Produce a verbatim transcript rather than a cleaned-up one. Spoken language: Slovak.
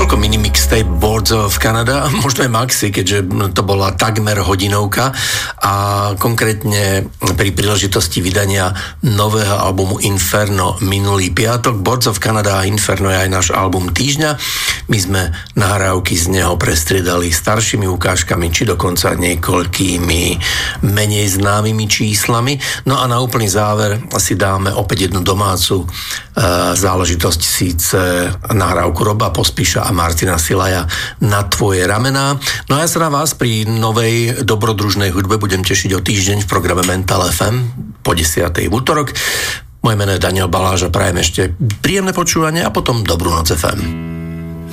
Toľko mini mixtape Boards of Canada, možno aj maxi, keďže to bola takmer hodinovka a konkrétne pri príležitosti vydania nového albumu Inferno minulý piatok. Boards of Canada a Inferno je aj náš album týždňa. My sme nahrávky z neho prestriedali staršími ukážkami, či dokonca niekoľkými menej známymi číslami. No a na úplný záver si dáme opäť jednu domácu e, záležitosť, síce nahrávku Roba Pospíša a Martina Silaja Na tvoje ramená. No a ja sa na vás pri novej dobrodružnej hudbe budem tešiť o týždeň v programe Mental ef em po desiatej v útorok. Moje meno je Daniel Baláž a prajem ešte príjemné počúvanie a potom dobrú noc ef em.